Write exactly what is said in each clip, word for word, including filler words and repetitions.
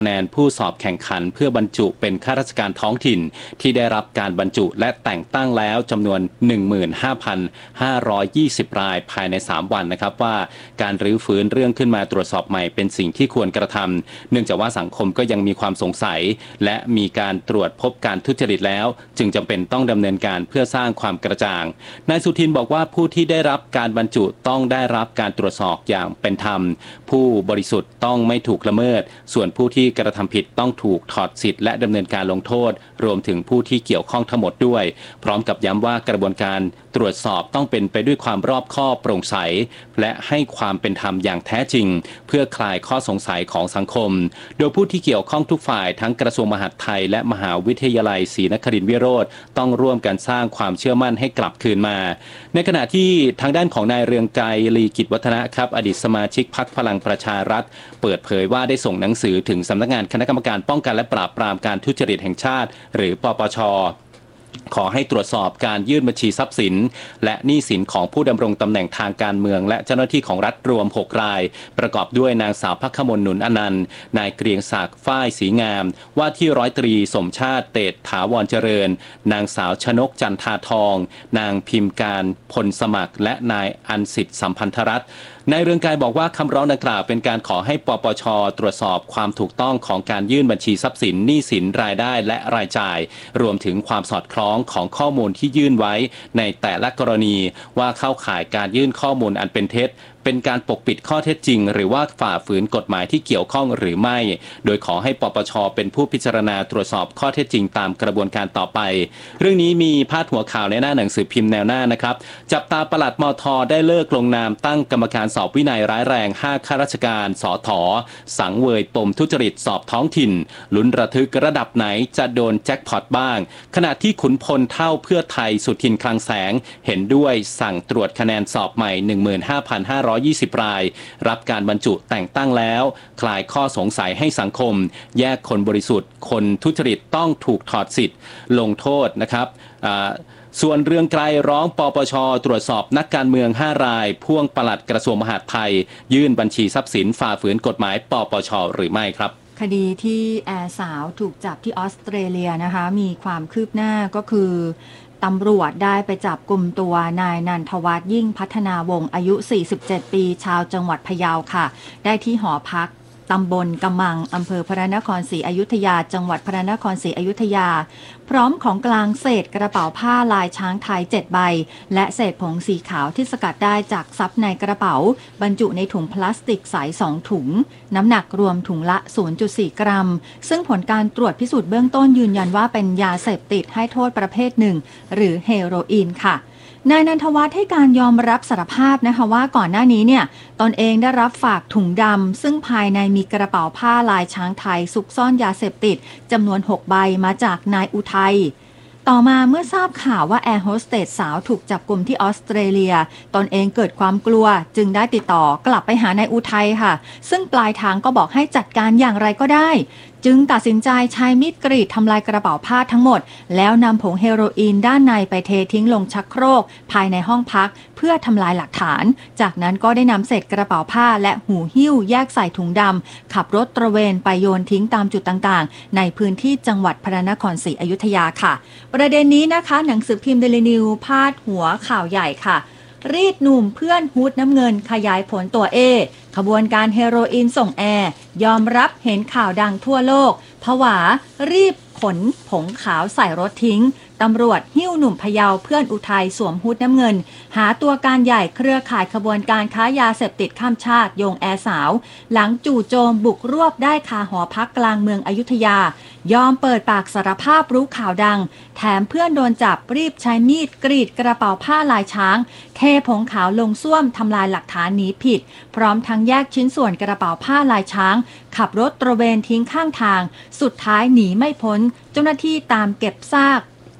คะแนนผู้สอบแข่งขันเพื่อบรรจุเป็นข้าราชการท้องถิ่นที่ได้รับการบรรจุและแต่งตั้งแล้วจำนวน หนึ่งหมื่นห้าพันห้าร้อยยี่สิบ รายภายในสามวันนะครับว่าการรื้อฟื้นเรื่องขึ้นมาตรวจสอบใหม่เป็นสิ่งที่ควรกระทำเนื่องจากว่าสังคมก็ยังมีความสงสัยและมีการตรวจพบการทุจริตแล้วจึงจำเป็นต้องดำเนินการเพื่อสร้างความกระจ่างนายสุทินบอกว่าผู้ที่ได้รับการบรรจุต้องได้รับการตรวจสอบอย่างเป็นธรรมผู้บริสุทธิ์ต้องไม่ถูกละเมิดส่วนผู้ที่กระทำผิดต้องถูกถอดสิทธิ์และดำเนินการลงโทษรวมถึงผู้ที่เกี่ยวข้องทั้งหมดด้วยพร้อมกับย้ำว่ากระบวนการตรวจสอบต้องเป็นไปด้วยความรอบคอบโปร่งใสและให้ความเป็นธรรมอย่างแท้จริงเพื่อคลายข้อสงสัยของสังคมโดยผู้ที่เกี่ยวข้องทุกฝ่ายทั้งกระทรวงมหาดไทยและมหาวิทยาลัยศรีนครินทรวิโรธต้องร่วมกันสร้างความเชื่อมั่นให้กลับคืนมาในขณะที่ทางด้านของนายเรืองไกรลีกิจวัฒนะครับอดีตสมาชิกพรรคพลังประชารัฐเปิดเผยว่าได้ส่งหนังสือถึงสำนักงานคณะกรรมการป้องกันและปราบปรามการทุจริตแห่งชาติหรือปปช.ขอให้ตรวจสอบการยื่นบัญชีทรัพย์สินและหนี้สินของผู้ดำรงตำแหน่งทางการเมืองและเจ้าหน้าที่ของรัฐรวมหกรายประกอบด้วยนางสาวภัคมลหนุนอนันต์นายเกรียงศักดิ์ฝ้ายศรีงามว่าที่ร้อยตรีสมชาติเตชถาวรเจริญนางสาวชนกจันทาทองนางพิมพ์การพลสมัครและนายอันสิทธิ์สัมพันธรัตน์นายเรืองไกรบอกว่าคำร้องดังกล่าวเป็นการขอให้ปปช.ตรวจสอบความถูกต้องของการยื่นบัญชีทรัพย์สินหนี้สินรายได้และรายจ่ายรวมถึงความสอดคล้องของข้อมูลที่ยื่นไว้ในแต่ละกรณีว่าเข้าข่ายการยื่นข้อมูลอันเป็นเท็จเป็นการปกปิดข้อเท็จจริงหรือว่าฝ่าฝืนกฎหมายที่เกี่ยวข้องหรือไม่โดยขอให้ปปช.เป็นผู้พิจารณาตรวจสอบข้อเท็จจริงตามกระบวนการต่อไปเรื่องนี้มีพาดหัวข่าวในหน้าหนังสือพิมพ์แนวหน้านะครับจับตาปลัดมท.ได้เลิกลงนามตั้งกรรมการสอบวินัยร้ายแรงห้าข้าราชการสถ.สังเวยปมทุจริตสอบท้องถิ่นลุ้นระทึกระดับไหนจะโดนแจ็คพอตบ้างขณะที่ขุนพลเท่าเพื่อไทยสุทินคลังแสงเห็นด้วยสั่งตรวจคะแนนสอบใหม่ หนึ่งหมื่นห้าพันห้าร้อยยี่สิบ รายรับการบรรจุแต่งตั้งแล้วคลายข้อสงสัยให้สังคมแยกคนบริสุทธิ์คนทุจริตต้องถูกถอดสิทธิ์ลงโทษนะครับส่วนเรื่องไกลร้องปปช.ตรวจสอบนักการเมืองห้ารายพ่วงปลัดกระทรวงมหาดไทยยื่นบัญชีทรัพย์สินฝ่าฝืนกฎหมายปปช.หรือไม่ครับคดีที่แอร์สาวถูกจับที่ออสเตรเลียนะคะมีความคืบหน้าก็คือตำรวจได้ไปจับกลุ่มตัวนายนันทวัฒน์ยิ่งพัฒนาวงศ์อายุสี่สิบเจ็ดปีชาวจังหวัดพะเยาค่ะได้ที่หอพักตำบลกำมังอำเภอพระนครศรีอยุธยาจังหวัดพระนครศรีอยุธยาพร้อมของกลางเศษกระเป๋าผ้าลายช้างไทยเจ็ดใบและเศษผงสีขาวที่สกัดได้จากซับในกระเป๋าบรรจุในถุงพลาสติกใสสองถุงน้ำหนักรวมถุงละ ศูนย์จุดสี่ กรัมซึ่งผลการตรวจพิสูจน์เบื้องต้นยืนยันว่าเป็นยาเสพติดให้โทษประเภทหนึ่งหรือเฮโรอีนค่ะนายนันทวัฒน์ให้การยอมรับสารภาพนะคะว่าก่อนหน้านี้เนี่ยตนเองได้รับฝากถุงดำซึ่งภายในมีกระเป๋าผ้าลายช้างไทยซุกซ่อนยาเสพติดจำนวนหกใบมาจากนายอุทัยต่อมาเมื่อทราบข่าวว่าแอร์โฮสเตสสาวถูกจับกุมที่ออสเตรเลียตนเองเกิดความกลัวจึงได้ติดต่อกลับไปหานายอุทัยค่ะซึ่งปลายทางก็บอกให้จัดการอย่างไรก็ได้จึงตัดสินใจใช้มีดกรีดทำลายกระเป๋าผ้าทั้งหมดแล้วนำผงเฮโรอีนด้านในไปเททิ้งลงชักโครกภายในห้องพักเพื่อทำลายหลักฐานจากนั้นก็ได้นำเศษกระเป๋าผ้าและหูหิ้วแยกใส่ถุงดำขับรถตระเวนไปโยนทิ้งตามจุดต่างๆในพื้นที่จังหวัดพระนครศรีอยุธยาค่ะประเด็นนี้นะคะหนังสือพิมพ์เดลินิวพาดหัวข่าวใหญ่ค่ะรีดหนุ่มเพื่อนฮูดน้ำเงินขยายผลตัวเอขบวนการเฮโรอีนส่งแอร์ยอมรับเห็นข่าวดังทั่วโลกผวารีบขนผงขาวใส่รถทิ้งตำรวจหิ้วหนุ่มพะเยาเพื่อนอุทัยสวมฮูดน้ำเงินหาตัวการใหญ่เครือข่ายขบวนการค้ายาเสพติดข้ามชาติโยงแอร์สาวหลังจู่โจมบุกรวบได้คาหอพักกลางเมืองอยุธยายอมเปิดปากสารภาพรู้ข่าวดังแถมเพื่อนโดนจับรีบใช้มีดกรีดกระเป๋าผ้าลายช้างเทผงขาวลงส้วมทำลายหลักฐานหนีผิดพร้อมทั้งแยกชิ้นส่วนกระเป๋าผ้าลายช้างขับรถตระเวนทิ้งข้างทางสุดท้ายหนีไม่พ้นเจ้าหน้าที่ตามเก็บซาก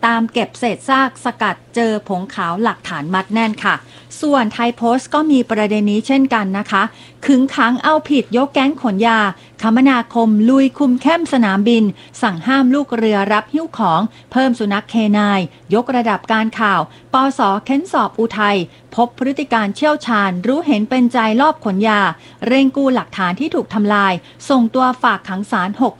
ตามเก็บเศษซากสกัดเจอผงขาวหลักฐานมัดแน่นค่ะส่วนไทยโพสต์ก็มีประเด็นนี้เช่นกันนะคะขึงขังเอาผิดยกแก๊งขนยาคมนาคมลุยคุมเข้มสนามบินสั่งห้ามลูกเรือรับหิ้วของเพิ่มสุนัขเคนายยกระดับการข่าวปส.เค้นสอบอุทัยพบพฤติการเชี่ยวชาญรู้เห็นเป็นใจลอบขนยาเร่งกู้หลักฐานที่ถูกทำลายส่งตัวฝากขังศาลหก